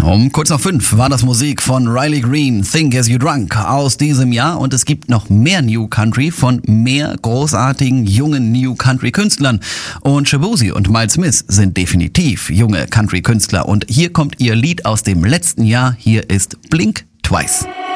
Um kurz nach 5 war das Musik von Riley Green, Think As You Drunk, aus diesem Jahr. Und es gibt noch mehr New Country von mehr großartigen jungen New Country Künstlern. Und Shaboozey und Miles Smith sind definitiv junge Country Künstler. Und hier kommt ihr Lied aus dem letzten Jahr. Hier ist Blink Twice.